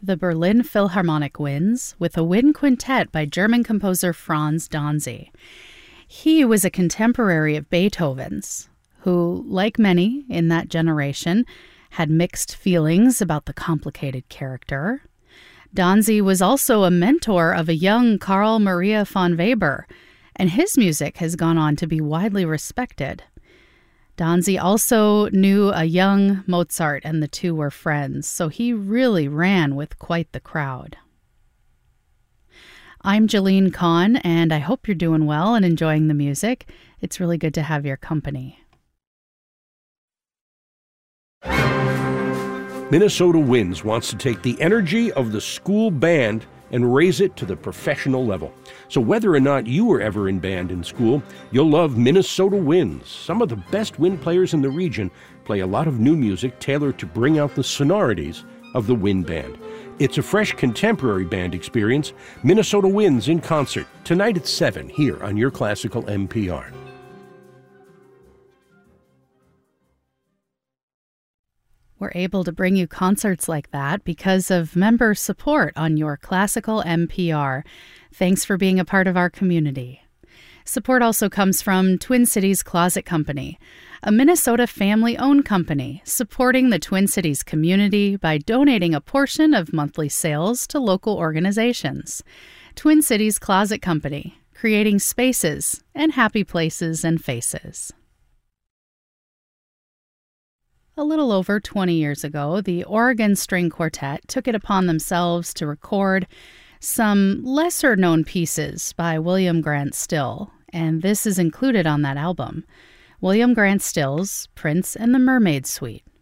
the Berlin Philharmonic Winds with a wind quintet by German composer Franz Danzy. He was a contemporary of Beethoven's, who, like many in that generation, had mixed feelings about the complicated character. Danzy was also a mentor of a young Carl Maria von Weber, and his music has gone on to be widely respected. Danzy also knew a young Mozart, and the two were friends, so he really ran with quite the crowd. I'm Jalene Kahn, and I hope you're doing well and enjoying the music. It's really good to have your company. Minnesota Winds wants to take the energy of the school band and raise it to the professional level. So whether or not you were ever in band in school, you'll love Minnesota Winds. Some of the best wind players in the region play a lot of new music tailored to bring out the sonorities of the wind band. It's a fresh contemporary band experience. Minnesota Winds in concert tonight at 7 here on your Classical NPR. We're able to bring you concerts like that because of member support on your Classical NPR. Thanks for being a part of our community. Support also comes from Twin Cities Closet Company, a Minnesota family-owned company supporting the Twin Cities community by donating a portion of monthly sales to local organizations. Twin Cities Closet Company, creating spaces and happy places and faces. A little over 20 years ago, the Oregon String Quartet took it upon themselves to record some lesser-known pieces by William Grant Still, and this is included on that album. William Grant Still's Prince and the Mermaid Suite.